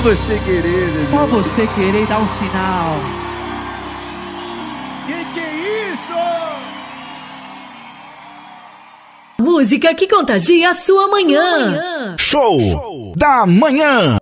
você querer, bebê. Só você querer dar um sinal. Que é isso? Música que contagia a sua manhã. Show da Manhã.